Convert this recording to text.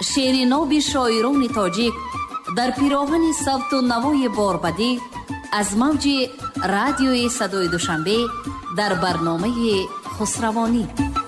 шеъри нови шоирони тоҷик дар пироҳани савту навои борбадӣ аз мавҷи радиои Садои Душанбе дар барномаи Хусравонӣ.